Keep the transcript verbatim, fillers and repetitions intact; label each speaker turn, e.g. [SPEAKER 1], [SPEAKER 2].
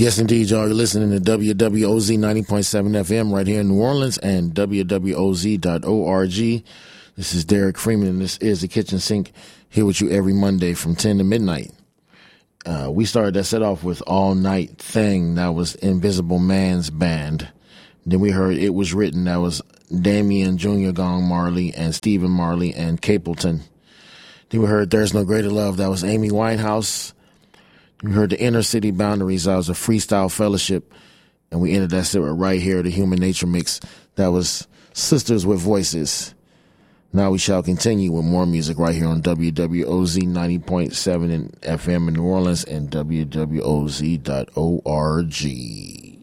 [SPEAKER 1] Yes, indeed, y'all. You're listening to W W O Z ninety point seven F M right here in New Orleans and W W O Z dot org. This is Derek Freeman, and this is The Kitchen Sink, here with you every Monday from ten to midnight. Uh, we started that set off with All Night Thing. That was Invisible Man's band. Then we heard It Was Written. That was Damian Junior Gong Marley and Stephen Marley and Capleton. Then we heard There's No Greater Love. That was Amy Winehouse. We heard The Inner City Boundaries. That was a Freestyle Fellowship. And we ended that set with Right Here, the Human Nature Mix. That was Sisters with Voices. Now we shall continue with more music right here on W W O Z ninety point seven in F M in New Orleans and W W O Z dot org.